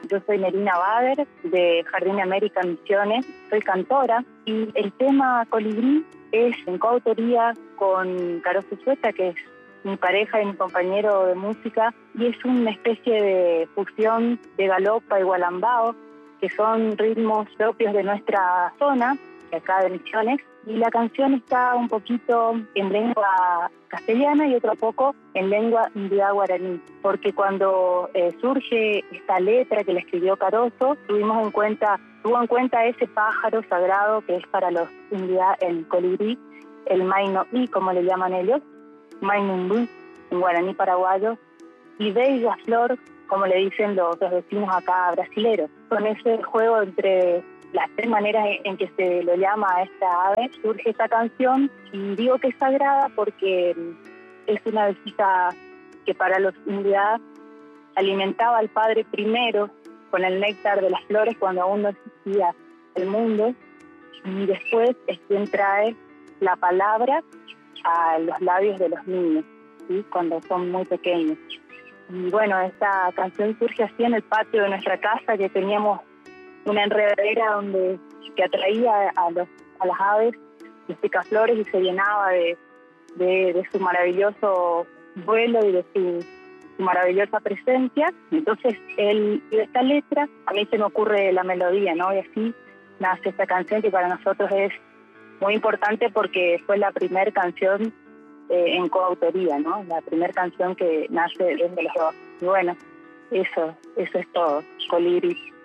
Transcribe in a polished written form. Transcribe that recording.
Yo soy Melina Bader, de Jardín de América Misiones, soy cantora y el tema Colibrí es en coautoría con Caroso Sueta, que es mi pareja y mi compañero de música, y es una especie de fusión de galopa y gualambao, que son ritmos propios de nuestra zona, de acá de Misiones, y la canción está un poquito en lengua castellana y otro poco en lengua india guaraní, porque cuando surge esta letra que le escribió Caroso, tuvo en cuenta ese pájaro sagrado que es para los india el colibrí, el mainoí, como le llaman ellos, mainumbu, en guaraní paraguayo, y bella flor, como le dicen los vecinos acá brasileros. Con ese juego entre las tres maneras en que se lo llama a esta ave, surge esta canción, y digo que es sagrada porque es una avecita que para los indios alimentaba al Padre primero con el néctar de las flores cuando aún no existía el mundo, y después es quien trae la palabra a los labios de los niños, ¿sí? Cuando son muy pequeños. Y bueno, esta canción surge así en el patio de nuestra casa, que teníamos una enredadera que atraía a las aves, los picaflores, y se llenaba de su maravilloso vuelo y de su maravillosa presencia. Entonces, de esta letra, a mí se me ocurre la melodía, ¿no? Y así nace esta canción, que para nosotros es muy importante porque fue la primera canción en coautoría, ¿no? La primera canción que nace desde los dos. Y bueno, eso es todo. Colibrí.